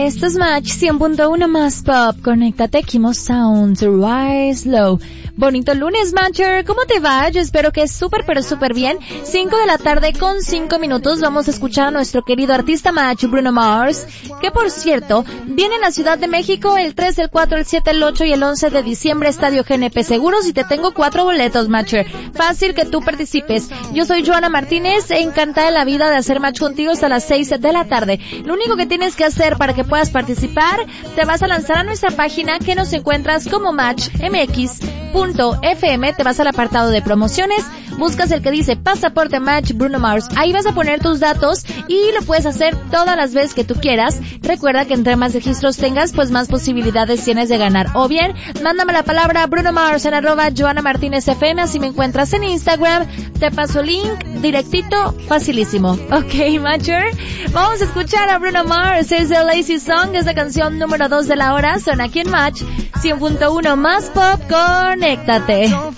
Esto es Match 100.1 más pop. Conéctate, Kimo Sound, Rise Low. Bonito lunes, Matcher. ¿Cómo te va? Yo espero que súper, pero súper bien. 5 de la tarde con 5 minutos. Vamos a escuchar a nuestro querido artista Match, Bruno Mars, que por cierto, viene a la Ciudad de México el 3, el 4, el 7, el 8 y el 11 de diciembre, Estadio GNP Seguros, y te tengo 4 boletos, Matcher. Fácil que tú participes. Yo soy Joana Martínez, encantada de la vida de hacer match contigo hasta las 6 de la tarde. Lo único que tienes que hacer para que puedas participar, te vas a lanzar a nuestra página que nos encuentras como matchmx.fm, te vas al apartado de promociones, buscas el que dice Pasaporte Match Bruno Mars, ahí vas a poner tus datos y lo puedes hacer todas las veces que tú quieras. Recuerda que entre más registros tengas, pues más posibilidades tienes de ganar. O bien, mándame la palabra Bruno Mars en @JoanaMartinezFM, así me encuentras en Instagram, te paso el link directito, facilísimo. Ok, Matcher, vamos a escuchar a Bruno Mars, es The Lazy Song, es la canción número 2 de la hora, son aquí en Match 100.1 más pop, conéctate.